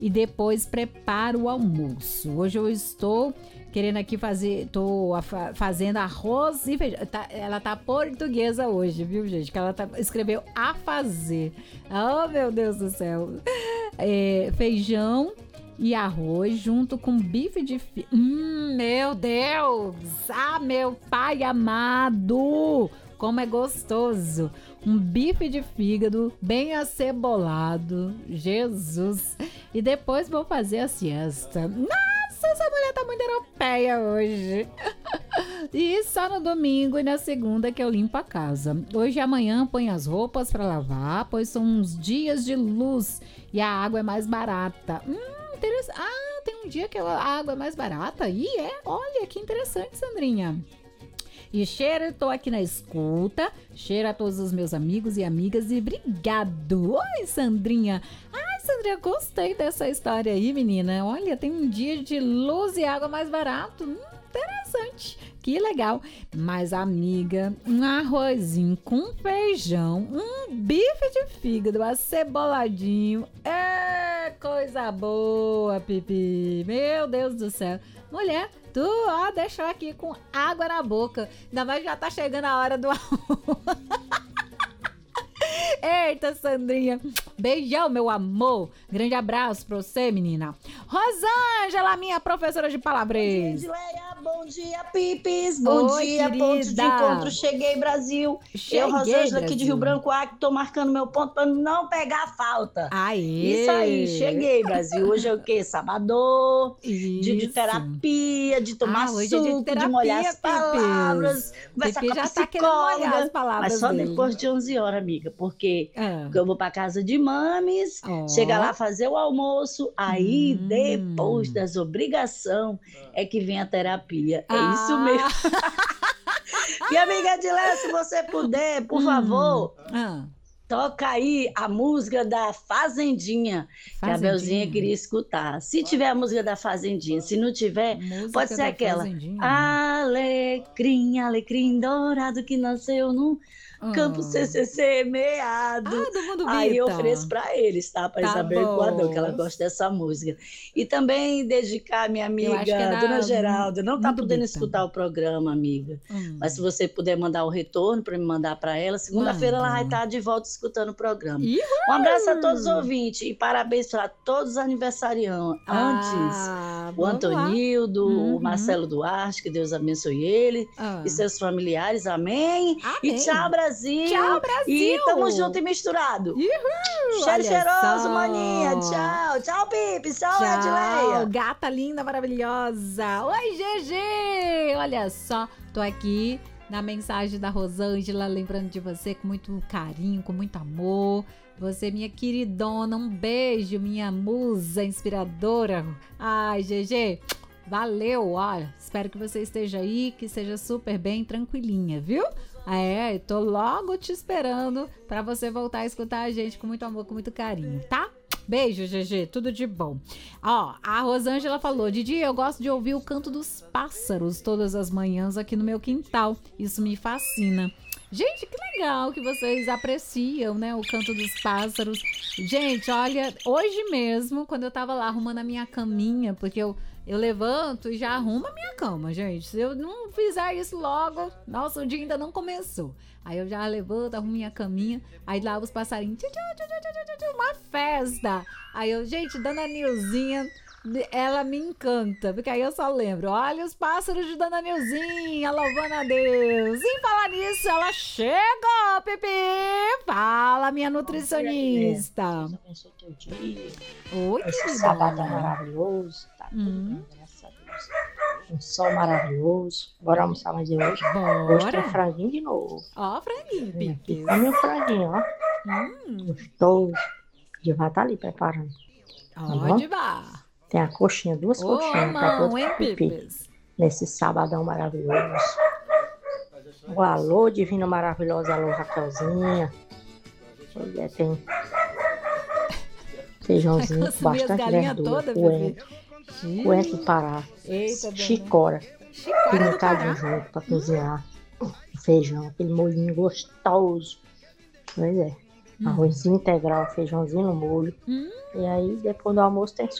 e depois preparo o almoço. Hoje eu estou querendo aqui fazendo arroz e feijão. Ela tá portuguesa hoje, viu, gente? Que ela escreveu a fazer. Oh, meu Deus do céu. Feijão e arroz junto com bife de fígado. Meu Deus! Ah, meu pai amado! Como é gostoso! Um bife de fígado bem acebolado. Jesus! E depois vou fazer a siesta. Nossa, essa mulher tá muito europeia hoje. E só no domingo e na segunda que eu limpo a casa. Hoje e amanhã ponho as roupas para lavar, pois são uns dias de luz e a água é mais barata. Interessante. Ah, tem um dia que a água é mais barata? Olha que interessante, Sandrinha. E cheiro, tô aqui na escuta. Cheiro a todos os meus amigos e amigas e obrigado. Oi, Sandrinha. Ai, Sandrinha, gostei dessa história aí, menina. Olha, tem um dia de luz e água mais barato. Interessante. Que legal. Mas, amiga, um arrozinho com feijão, um bife de fígado aceboladinho. Coisa boa, Pipi. Meu Deus do céu. Mulher, tu, deixou aqui com água na boca. Ainda mais já tá chegando a hora do arroz. Eita, Sandrinha. Beijão, meu amor. Grande abraço pra você, menina. Rosângela, minha professora de palavras. Bom dia, Edileia. Bom dia, Pipis. Bom dia, querida. pontos de encontro. Cheguei, Brasil. Eu, Rosângela, aqui de Rio Branco, tô marcando meu ponto pra não pegar a falta. Aê. Isso aí, cheguei, Brasil. Hoje é o quê? Sábado. Dia de terapia, de tomar suco, de molhar as palavras. Conversar com a já tá querendo molhar as palavras mas só dele. depois de 11 horas, amiga, porque eu vou pra casa de mames, chegar lá fazer o almoço, aí depois das obrigações é que vem a terapia. É isso mesmo. Minha amiga Edileia, se você puder, por favor, toca aí a música da Fazendinha, que a Belzinha queria escutar. Se tiver a música da Fazendinha, se não tiver, pode ser aquela. Alecrim, alecrim dourado que nasceu no campo CCC meado. Do Mundo Vita. Aí eu ofereço para eles, tá? Para Isabel Equador, que ela gosta dessa música. E também dedicar a minha amiga, Dona Geralda. Não tá podendo escutar o programa, amiga. Mas se você puder mandar o retorno para me mandar para ela, segunda-feira ela vai estar de volta escutando o programa. Um abraço a todos os ouvintes e parabéns para todos os aniversariantes. O Antonildo, o Marcelo Duarte, que Deus abençoe ele e seus familiares. Amém. E tchau, Brasil. Tchau, Brasil. E tamo junto e misturado. Cheiro cheiroso, maninha. Tchau. Tchau, Pipe. Tchau, Edileia. Gata linda, maravilhosa. Oi, GG. Olha só, tô aqui na mensagem da Rosângela, lembrando de você com muito carinho, com muito amor. Você, minha queridona, um beijo, minha musa inspiradora. Ai, GG, valeu, olha, espero que você esteja aí, que seja super bem, tranquilinha, viu? Eu tô logo te esperando pra você voltar a escutar a gente com muito amor, com muito carinho, tá? Beijo, GG, tudo de bom. A Rosângela falou: Didi, eu gosto de ouvir o canto dos pássaros todas as manhãs aqui no meu quintal. Isso me fascina. Gente, que legal que vocês apreciam, né, o canto dos pássaros. Gente, olha, hoje mesmo, quando eu tava lá arrumando a minha caminha, porque eu levanto e já arrumo a minha cama, gente. Se eu não fizer isso logo, nossa, o dia ainda não começou. Aí eu já levanto, arrumo minha caminha, aí lá os passarinhos, uma festa. Aí eu, gente, Dona Nilzinha, ela me encanta, porque aí eu só lembro, olha os pássaros de Dona Nilzinha, louvando a Deus. E falar nisso, ela chega, Pipi. Fala, minha nutricionista. Oi, esse sábado é maravilhoso, tá tudo bem, graças a Deus. Um sol maravilhoso. Bora almoçar mais de hoje? Bora. Hoje tem franguinho de novo. Franguinho, Pipi. Come o franguinho, gostoso. De vá tá ali preparando. De vá. Tem a coxinha, duas coxinhas para todo Pipi. Nesse sabadão maravilhoso. O alô, divina maravilhosa, alô, Raquelzinha. Tem feijãozinho com bastante verdura. Coentro do Pará. Chicora. Pimentadinho junto para cozinhar. Feijão, aquele molhinho gostoso. Pois é. Arroz integral, feijãozinho no molho. E aí, depois do almoço, tem